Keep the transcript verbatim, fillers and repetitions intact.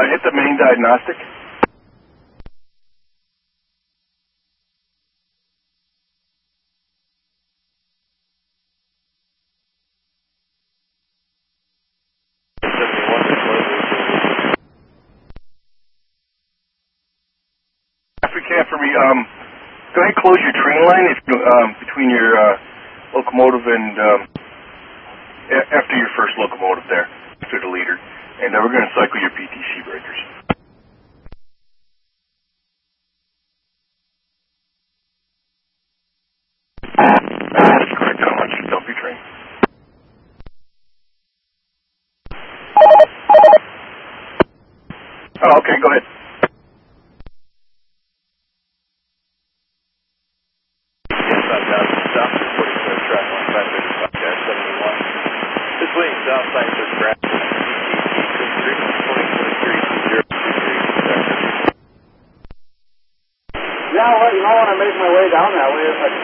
Uh, hit the main diagnostic. If you can for me, um, go ahead and close your train line if, um, between your uh, locomotive and um, a- after your first locomotive there, after the leader. And then we're going to cycle your P T C breakers. That's correct. How much you dump your train? Oh, okay. Go ahead. Yes, I've got stop reporting to the track line five thirty-five dash seventy-one. This lane south side of Brad. P T C twenty twenty-three zero two three. Yeah, well, you know, when I make my way down that way, if I